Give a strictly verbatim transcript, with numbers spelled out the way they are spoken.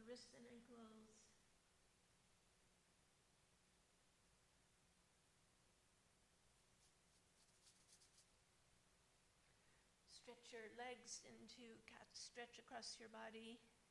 the wrists and ankles. Stretch your legs into cat stretch across your body.